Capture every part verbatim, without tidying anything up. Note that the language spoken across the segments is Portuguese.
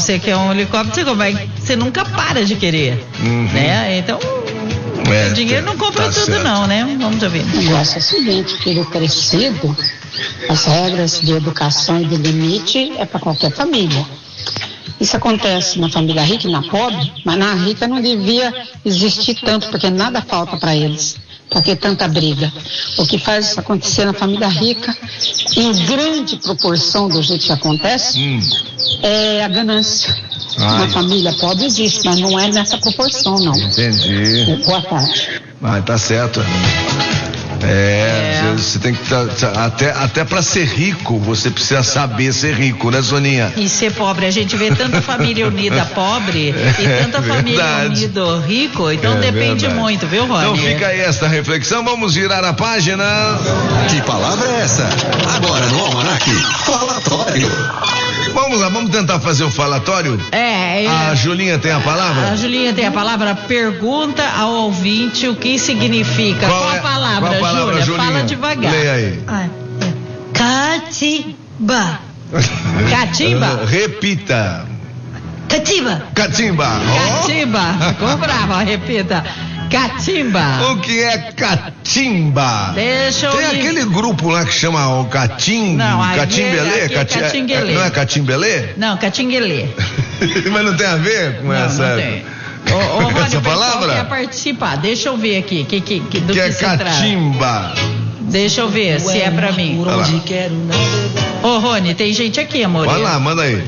você quer um helicóptero, você, vai, você nunca para de querer, uhum. né? Então, é, o dinheiro não compra tá tudo certo. Não, né? Vamos ouvir. O negócio é o seguinte, filho crescido, as regras de educação e de limite é para qualquer família. Isso acontece na família rica e na pobre, mas na rica não devia existir tanto, porque nada falta para eles. Para que tanta briga? O que faz isso acontecer na família rica, em grande proporção do jeito que acontece, hum. é a ganância. Ai. Na família pobre existe, mas não é nessa proporção, não. Entendi. Boa tarde. Ah, tá certo. É, é. Você tem que até até para ser rico você precisa saber ser rico, né, Soninha? E ser pobre, a gente vê tanta família unida pobre é, e tanta família unida rico, então é, depende verdade. Muito, viu, Rony? Então fica aí esta reflexão, vamos girar a página. Que palavra é essa? Agora no Almanac, falatório. Vamos lá, vamos tentar fazer o falatório? É, é. A Julinha tem a palavra? A Julinha tem a palavra, pergunta ao ouvinte o que significa. Qual, Qual a palavra, Qual a palavra, Júlia? Fala devagar. Leia aí. Ah, Catimba. Catimba? Uh, repita. Catimba. Catimba. Catimba. Oh. Ficou brava, repita. Catimba. O que é catimba? Deixa eu Tem ir. aquele grupo lá que chama o Catim, não, Catimbelê? É, Cati... Catinguelê. Não é Catimbelê? Não, Catinguelê. Mas não tem a ver com não, essa... Não tem. Ô, ô, Rony, essa o palavra? Quer participar. Deixa eu ver aqui que, que, que, do que, que é se catimba. Trata. Deixa eu ver se é pra mim. Ô, Rony, tem gente aqui, amor. Vai lá, manda aí.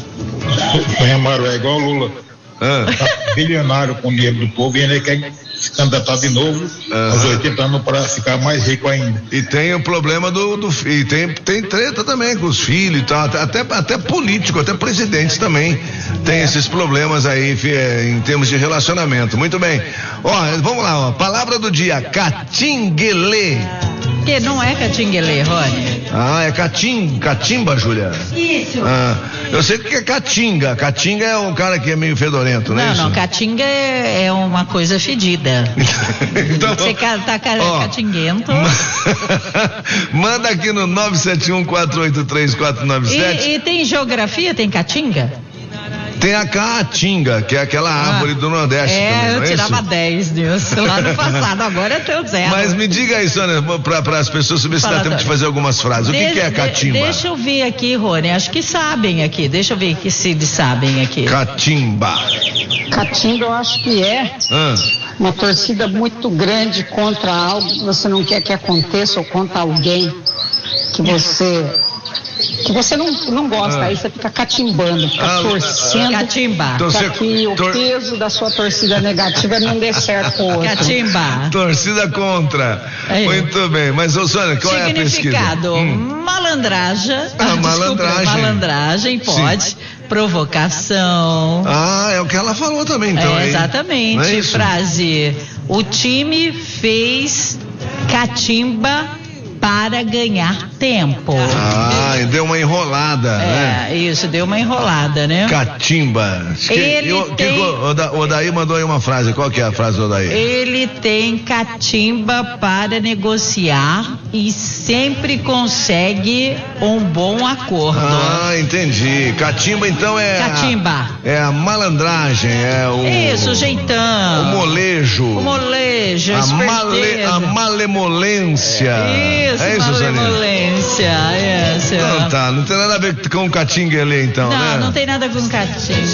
O Amaro é igual o Lula. Ah. Tá bilionário com o dinheiro do povo e ele quer se candidatar de novo uhum. aos oitenta anos para ficar mais rico ainda. E tem o problema do, do e tem, tem treta também com os filhos e tal, até, até político, até presidentes também tem é. esses problemas aí em termos de relacionamento. Muito bem. Ó, vamos lá, ó. Palavra do dia, catinguelê. Que não é catinguelê, Rony. Ah, é catim, catimba, Júlia? Isso. Ah, eu sei que é catinga. Catinga é um cara que é meio fedorento, não é Não, isso? não, catinga é, é uma coisa fedida. Então, você tá ó, catinguento. Manda aqui no nove sete um, quatro oito três, quatro nove sete. E, e tem geografia, tem caatinga? Tem a caatinga, que é aquela árvore ah, do Nordeste. É, também, eu tirava dez nisso lá no passado, agora eu tenho zero. Mas me diga aí, Sônia, para as pessoas saber se dá tempo de fazer algumas frases. O de, que, que é catimba? De, deixa eu ver aqui, Rony, acho que sabem aqui. Deixa eu ver que se eles sabem aqui. Catimba. Catimba eu acho que é ah. uma torcida muito grande contra algo que você não quer que aconteça ou contra alguém que você... que você não, não gosta, ah. aí você fica catimbando, fica ah, torcendo catimba. para que o tor... peso da sua torcida negativa não dê certo com o outro. Catimba. Torcida contra. Aí. Muito bem, mas ô Sônia, qual é a pesquisa? Significado, hum. malandragem. Ah, desculpa, malandragem. Malandragem, pode. Sim. Provocação. Ah, é o que ela falou também, então. É, exatamente. É frase, o time fez catimba para ganhar tempo. Ah, deu uma enrolada, é, né? É, isso, deu uma enrolada, né? Catimba. Ele que, tem... que, o Odaí mandou aí uma frase, qual que é a frase do Odaí? Ele tem catimba para negociar e sempre consegue um bom acordo. Ah, entendi. Catimba então é... Catimba. A, é a malandragem, é o... Isso, o jeitão. O molejo. O molejo, a, male, a malemolência. Isso, é isso, malemolência. É, não tá, não tem nada a ver com catinguelê então, não, né? Não, não tem nada com catinga.